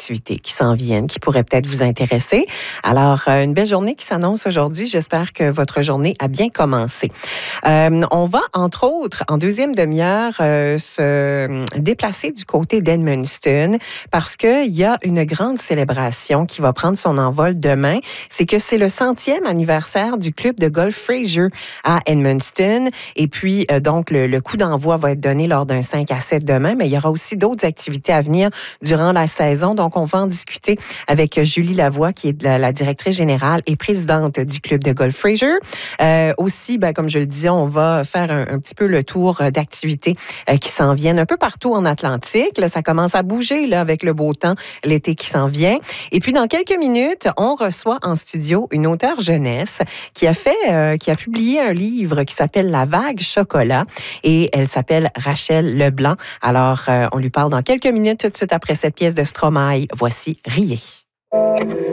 activités qui s'en viennent, qui pourraient peut-être vous intéresser. Alors, une belle journée qui s'annonce aujourd'hui. J'espère que votre journée a bien commencé. On va, entre autres, en deuxième demi-heure, se déplacer du côté d'Edmundston parce qu'il y a une grande célébration qui va prendre son envol demain. C'est le 100e anniversaire du club de golf Fraser à Edmundston. Et puis, donc, le coup d'envoi va être donné lors d'un 5 à 7 demain, mais il y aura aussi d'autres activités à venir durant la saison. Donc, on va en discuter avec Julie Lavoie, qui est la directrice générale et présidente du club de golf Fraser. Aussi, comme je le disais, on va faire un petit peu le tour d'activités qui s'en viennent un peu partout en Atlantique. Là, ça commence à bouger là, avec le beau temps, l'été qui s'en vient. Et puis, dans quelques minutes, on reçoit en studio une auteure jeunesse qui a publié un livre qui s'appelle La vague chocolat et elle s'appelle Rachel Leblanc. Alors, on lui parle dans quelques minutes tout de suite après cette pièce de Stromae. Voici Riez.